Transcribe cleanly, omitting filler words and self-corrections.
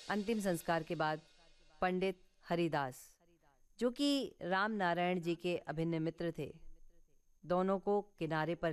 अंतिम संस्कार के बाद पंडित हरिदास, जो कि राम नारायण जी के अभिन्न मित्र थे, दोनों को किनारे पर